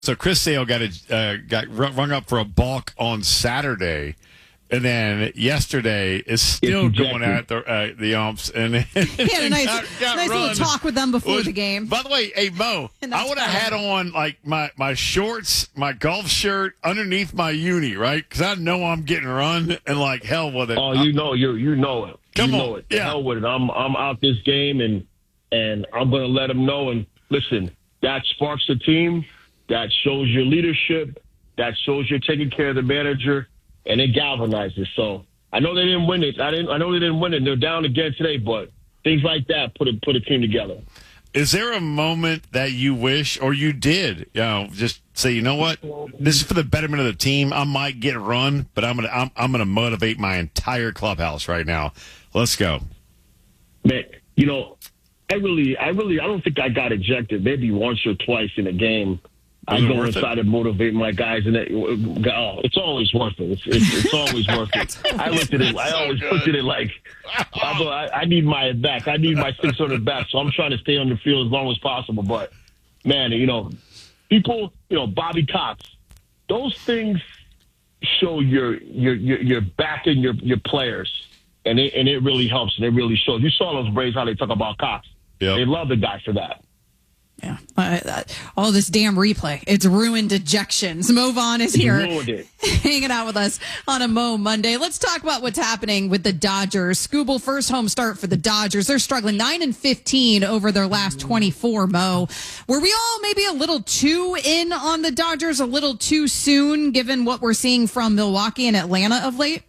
So Chris Sale got rung up for a balk on Saturday, and then yesterday is still going at the umps. And he had a nice little talk with them before the game. By the way, hey Mo, I would have had on like my shorts, my golf shirt underneath my uni, right? Because I know I'm getting run, and like hell with it. Oh, you know it. Come on, know it. Yeah. Hell with it. I'm out this game, and I'm going to let them know. And listen, that sparks the team. That shows your leadership. That shows you're taking care of the manager, and it galvanizes. So I know they didn't win it. I know they didn't win it. They're down again today, but things like that put a team together. Is there a moment that you wish, or you did, just say, you know what, this is for the betterment of the team. I might get run, but I'm gonna motivate my entire clubhouse right now. Let's go, man. I don't think I got ejected. Maybe once or twice in a game. I go inside and motivate my guys, and it's always worth it. It's always worth it. I looked at it. I always looked at it like I need my at bats. I need my 600 bats. So I'm trying to stay on the field as long as possible. But man, people, Bobby Cox, those things show you're backing your players, and it really helps, and it really shows. You saw those Braves how they talk about Cox. Yep. They love the guy for that. Yeah. All this damn replay. It's ruined ejections. Mo Vaughn is here hanging out with us on a Mo Monday. Let's talk about what's happening with the Dodgers. Skubal, first home start for the Dodgers. They're struggling 9-15 over their last 24, Mo. Were we all maybe a little too in on the Dodgers a little too soon, given what we're seeing from Milwaukee and Atlanta of late?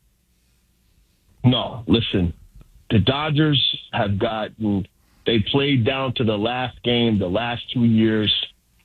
No, listen, the Dodgers have gotten... They played down to the last game, the last 2 years.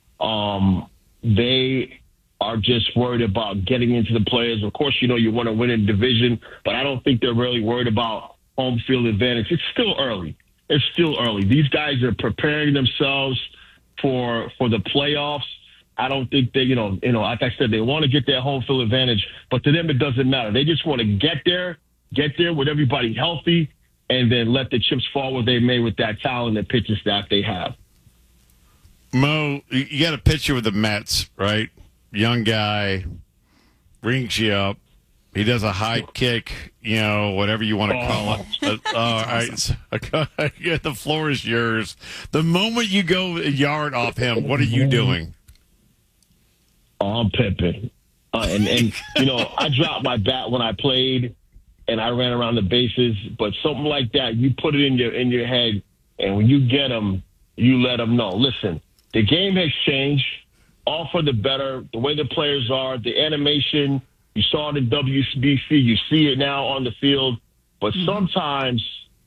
They are just worried about getting into the players. Of course, you want to win a division, but I don't think they're really worried about home field advantage. It's still early. These guys are preparing themselves for the playoffs. I don't think they, like I said, they want to get their home field advantage, but to them it doesn't matter. They just want to get there with everybody healthy, and then let the chips fall where they may with that talent and pitching staff they have. Mo, you got a picture with the Mets, right? Young guy, rings you up. He does a high kick, whatever you want to call it. All right. Yeah, the floor is yours. The moment you go a yard off him, what are you doing? Oh, I'm pimping. I dropped my bat when I played, and I ran around the bases, but something like that, you put it in your head, and when you get them, you let them know. Listen, the game has changed, all for the better. The way the players are, the animation, you saw it in WBC, you see it now on the field, but sometimes,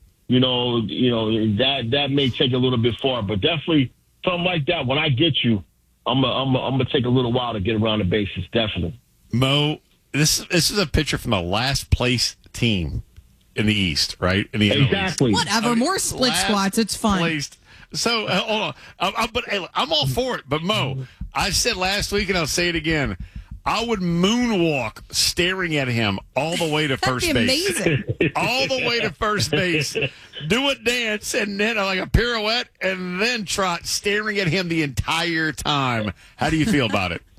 that may take a little bit far, but definitely something like that. When I get you, I'm gonna take a little while to get around the bases, definitely. Mo, this is a picture from the last place team in the East, right? In the exactly. Whatever. More split squats. It's fun. Placed. So hold on. I'm all for it. But Mo, I said last week, and I'll say it again. I would moonwalk staring at him all the way to first base. Amazing. All the way to first base. Do a dance and then like a pirouette and then trot staring at him the entire time. How do you feel about it?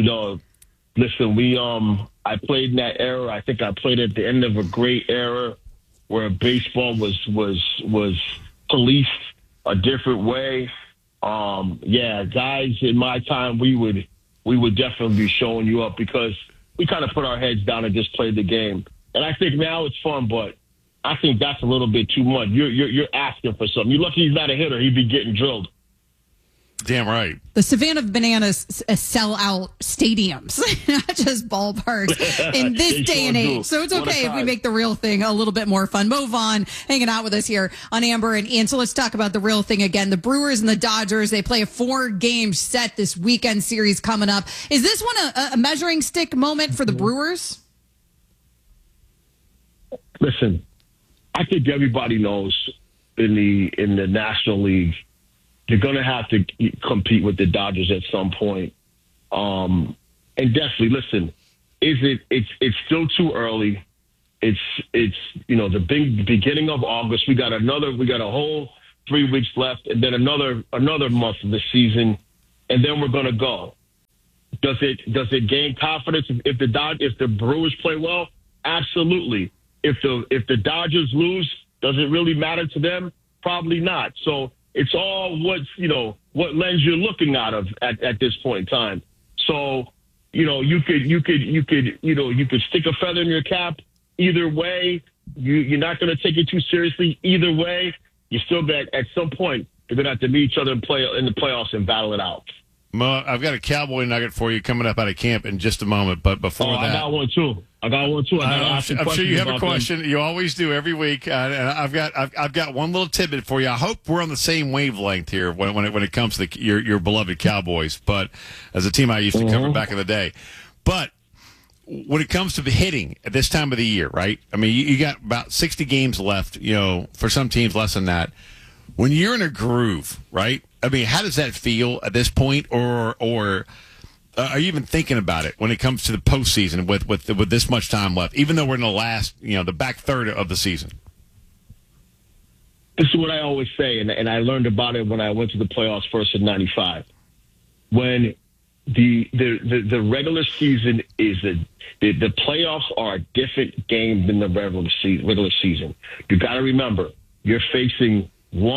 Listen, I played in that era. I think I played at the end of a great era where baseball was policed a different way. Guys in my time, we would definitely be showing you up because we kind of put our heads down and just played the game. And I think now it's fun, but I think that's a little bit too much. You're asking for something. You're lucky he's not a hitter. He'd be getting drilled. Damn right. The Savannah Bananas sell out stadiums, not just ballparks in this day and age. So it's okay if we make the real thing a little bit more fun. Mo Vaughn hanging out with us here on Amber and Ian. So let's talk about the real thing again. The Brewers and the Dodgers, they play a 4-game set this weekend series coming up. Is this one a measuring stick moment for the Brewers? Listen, I think everybody knows in the National League, you're going to have to compete with the Dodgers at some point. And definitely, listen, it's still too early. It's the big beginning of August. We got a whole 3 weeks left, and then another month of the season, and then we're going to go. Does it gain confidence if the Brewers play well? Absolutely. If the Dodgers lose, does it really matter to them? Probably not. So it's all what lens you're looking out of at this point in time. So, you could stick a feather in your cap either way. You're not going to take it too seriously either way. You still bet at some point you're going to have to meet each other and play in the playoffs and battle it out. Mo, I've got a Cowboy nugget for you coming up out of camp in just a moment. But before that, I got one too. I'm sure you have a question. You always do every week. And I've got one little tidbit for you. I hope we're on the same wavelength here when it comes to your beloved Cowboys. But as a team I used to cover back in the day, but when it comes to hitting at this time of the year, right? I mean, you got about 60 games left. For some teams less than that. When you're in a groove, right? I mean, how does that feel at this point, or are you even thinking about it when it comes to the postseason with this much time left, even though we're in the last, the back third of the season? This is what I always say, and I learned about it when I went to the playoffs first in '95. When the regular season is the playoffs are a different game than the regular season. You got to remember, you're facing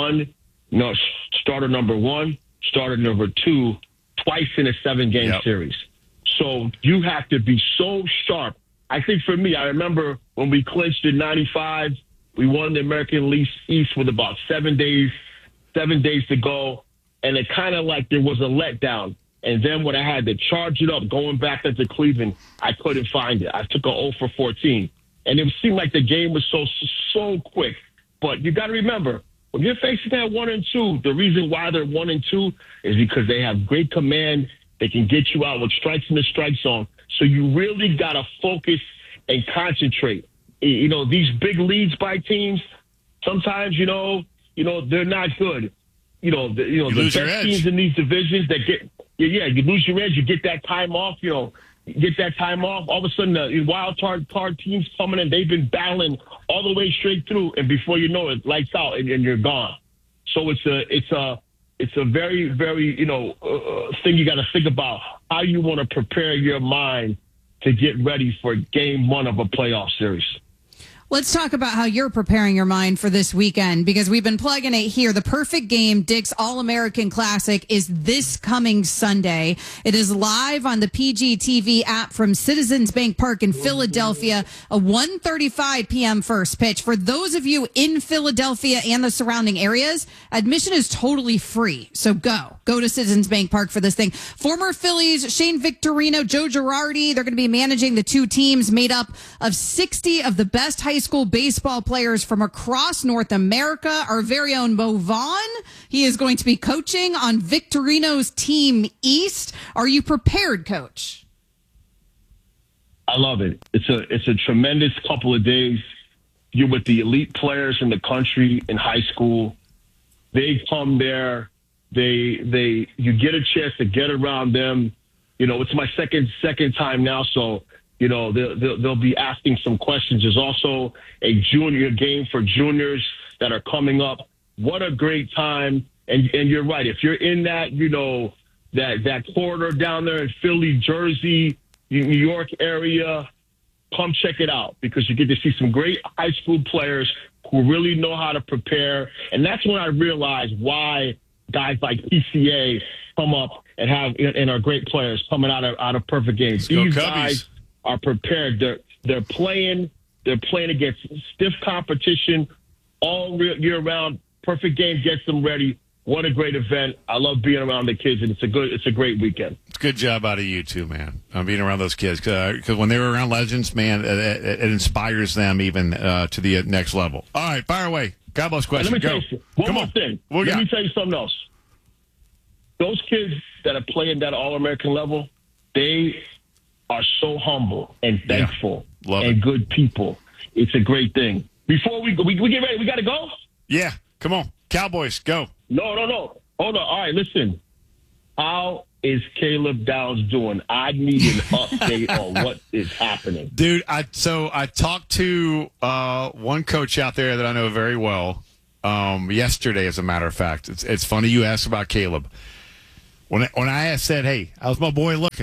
starter number 1, starter number 2, twice in a 7-game series. So you have to be so sharp. I think for me, I remember when we clinched in '95, we won the American League East with about 7 days to go. And it kind of like there was a letdown. And then when I had to charge it up, going back into Cleveland, I couldn't find it. I took a 0 for 14. And it seemed like the game was so quick. But you got to remember, when you're facing that 1 and 2, the reason why they're 1 and 2 is because they have great command. They can get you out with strikes in the strike zone. So you really got to focus and concentrate. These big leads by teams, sometimes, they're not good. The best teams in these divisions that you lose your edge. You get that time off, All of a sudden, the wild card teams coming in, they've been battling all the way straight through, and before you know it, lights out and you're gone. So it's a very, very thing you got to think about, how you want to prepare your mind to get ready for game 1 of a playoff series. Let's talk about how you're preparing your mind for this weekend, because we've been plugging it here. The Perfect Game Dick's All-American Classic is this coming Sunday. It is live on the PGTV app from Citizens Bank Park in Philadelphia, a 1:35 p.m. first pitch. For those of you in Philadelphia and the surrounding areas, admission is totally free. So go to Citizens Bank Park for this thing. Former Phillies, Shane Victorino, Joe Girardi, they're going to be managing the two teams made up of 60 of the best high school baseball players from across North America. Our very own Mo Vaughn, he is going to be coaching on Victorino's Team East. Are you prepared, Coach? I love it. It's a tremendous couple of days. You're with the elite players in the country in high school. They come there. You get a chance to get around them. It's my second time now, so they'll be asking some questions. There's also a junior game for juniors that are coming up. What a great time. And you're right. If you're in that, that corridor down there in Philly, Jersey, New York area, come check it out, because you get to see some great high school players who really know how to prepare. And that's when I realized why guys like PCA come up and are great players coming out of Perfect Games. These guys are prepared. They're playing against stiff competition all year round. Perfect Game gets them ready. What a great event. I love being around the kids, and it's a great weekend. It's a good job out of you too, man, being around those kids, because when they were around legends, man, it inspires them even to the next level. All right, fire away. God bless question. Let me tell you one more thing. Let me tell you something else. Those kids that are playing that All-American level, they are so humble and thankful and good people. It's a great thing. Before we get ready, we got to go? Yeah, come on. Cowboys, go. No. Hold on. All right, listen. How is Caleb Downs doing? I need an update on what is happening. Dude, I talked to one coach out there that I know very well yesterday, as a matter of fact. It's funny you asked about Caleb. When I said, hey, how's my boy looking?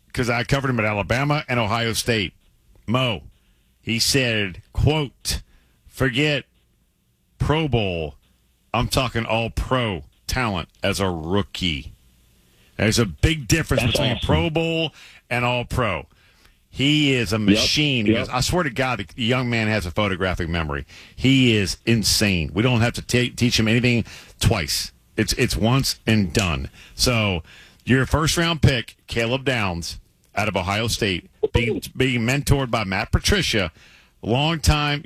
because I covered him at Alabama and Ohio State. Mo, he said, quote, forget Pro Bowl. I'm talking all-pro talent as a rookie. There's a big difference between awesome. Pro Bowl and all-pro. He is a machine. Yep. I swear to God, the young man has a photographic memory. He is insane. We don't have to teach him anything twice. It's once and done. So your first-round pick, Caleb Downs, out of Ohio State, being mentored by Matt Patricia, long time,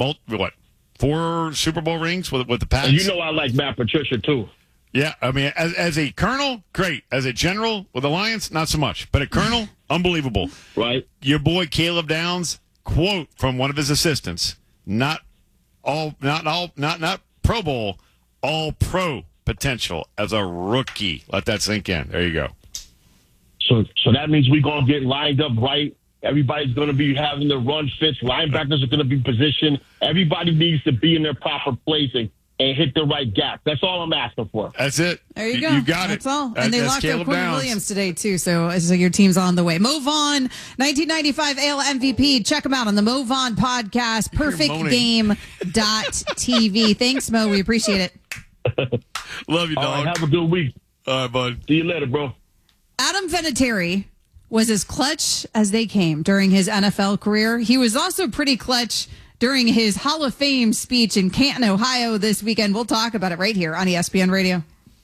4 Super Bowl rings with the Pats? And I like Matt Patricia, too. Yeah, I mean, as a colonel, great. As a general with the Lions, not so much. But a colonel, unbelievable. Right. Your boy Caleb Downs, quote from one of his assistants, not Pro Bowl, all pro potential as a rookie. Let that sink in. There you go. So that means we're going to get lined up right. Everybody's going to be having their run fits. Linebackers are going to be positioned. Everybody needs to be in their proper place and hit the right gap. That's all I'm asking for. That's it. There you go. You got That's it. all. And they locked up Quentin Downs. Williams today, too. So your team's on the way. Mo Vaughn, 1995 AL MVP. Check him out on the Mo Vaughn podcast, perfectgame.tv. Thanks, Mo. We appreciate it. Love you, dog. All right, have a good week. All right, bud. See you later, bro. Adam Vinatieri was as clutch as they came during his NFL career. He was also pretty clutch during his Hall of Fame speech in Canton, Ohio this weekend. We'll talk about it right here on ESPN Radio.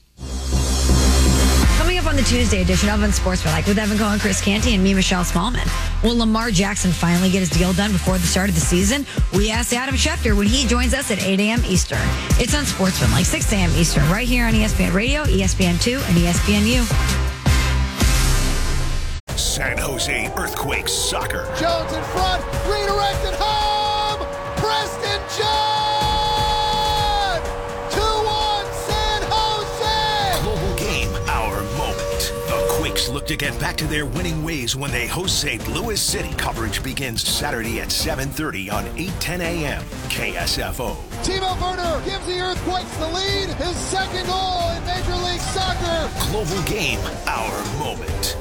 Coming up on the Tuesday edition of Unsportsmanlike with Evan Cohen, Chris Canty, and me, Michelle Smallman. Will Lamar Jackson finally get his deal done before the start of the season? We asked Adam Schefter when he joins us at 8 a.m. Eastern. It's Unsportsmanlike, 6 a.m. Eastern, right here on ESPN Radio, ESPN2, and ESPNU. San Jose Earthquakes soccer. Jones in front, redirected home. Preston John! 2-1 San Jose! Global game, our moment. The Quakes look to get back to their winning ways when they host St. Louis City. Coverage begins Saturday at 7:30 on 8:10 a.m. KSFO. Timo Werner gives the Earthquakes the lead. His second goal in Major League Soccer. Global game, our moment.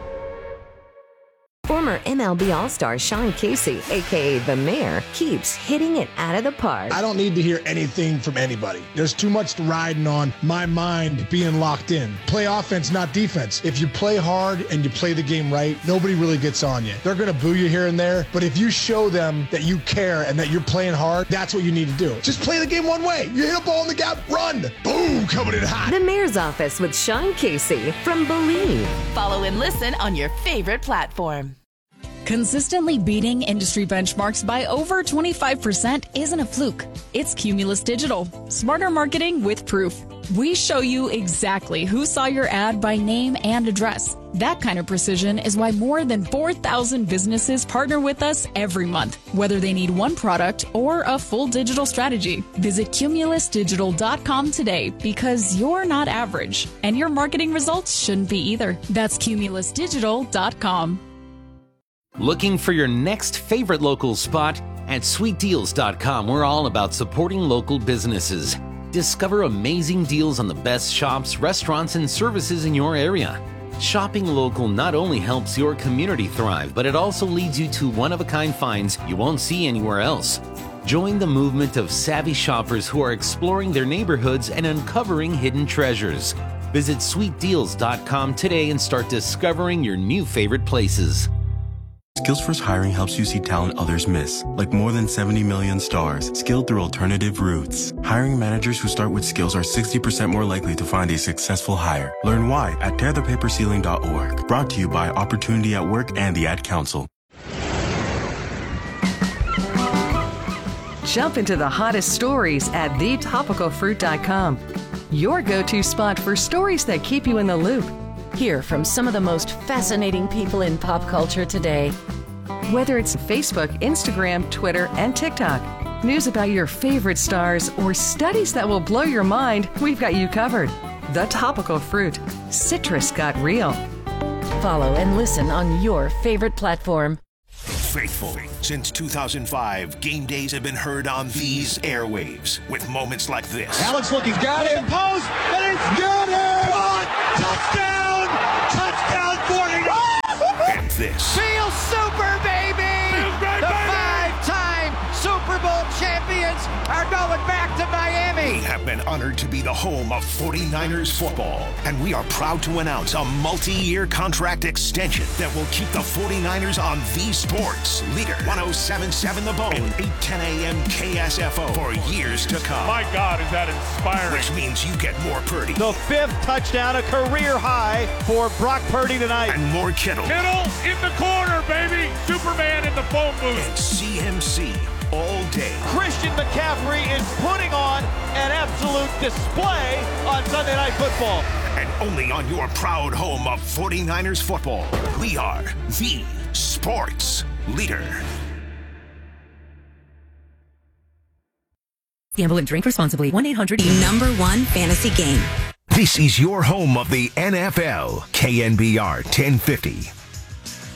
Former MLB All-Star Sean Casey, a.k.a. The Mayor, keeps hitting it out of the park. I don't need to hear anything from anybody. There's too much riding on my mind being locked in. Play offense, not defense. If you play hard and you play the game right, nobody really gets on you. They're going to boo you here and there, but if you show them that you care and that you're playing hard, that's what you need to do. Just play the game one way. You hit a ball in the gap, run. Boom, coming in hot. The Mayor's Office with Sean Casey from Believe. Follow and listen on your favorite platform. Consistently beating industry benchmarks by over 25% isn't a fluke. It's Cumulus Digital. Smarter marketing with proof. We show you exactly who saw your ad by name and address. That kind of precision is why more than 4,000 businesses partner with us every month, whether they need one product or a full digital strategy. Visit cumulusdigital.com today because you're not average, and your marketing results shouldn't be either. That's cumulusdigital.com. Looking for your next favorite local spot? At sweetdeals.com, we're all about supporting local businesses. Discover amazing deals on the best shops, restaurants, and services in your area. Shopping local not only helps your community thrive, but it also leads you to one-of-a-kind finds you won't see anywhere else. Join the movement of savvy shoppers who are exploring their neighborhoods and uncovering hidden treasures. Visit sweetdeals.com today and start discovering your new favorite places. Skills First Hiring helps you see talent others miss, like more than 70 million stars, skilled through alternative routes. Hiring managers who start with skills are 60% more likely to find a successful hire. Learn why at tearthepaperceiling.org. Brought to you by Opportunity at Work and the Ad Council. Jump into the hottest stories at thetopicalfruit.com. Your go-to spot for stories that keep you in the loop. Hear from some of the most fascinating people in pop culture today. Whether it's Facebook, Instagram, Twitter, and TikTok, news about your favorite stars, or studies that will blow your mind, we've got you covered. The Topical Fruit. Citrus got real. Follow and listen on your favorite platform. Faithful. Since 2005, game days have been heard on these airwaves with moments like this. Alex looking, got it, post, and it's got it! Touchdown! Touchdown 49! this. Feel super, baby! The 5-time Super Bowl champions are going back to Miami. We have been honored to be the home of 49ers football, and we are proud to announce a multi-year contract extension that will keep the 49ers on the sports leader. 107.7 The Bone and 8:10 a.m. KSFO for years to come. My God, is that inspiring. Which means you get more Purdy. The 5th touchdown, a career high for Brock Purdy tonight. And more Kittle. Kittle in the corner, baby. Superman in the phone booth. And CMC all day. Christian McCaffrey is putting on an absolute display on Sunday Night Football. And only on your proud home of 49ers football, we are the sports leader. Gamble and drink responsibly. 1-800 #1 fantasy game. This is your home of the NFL. KNBR 1050.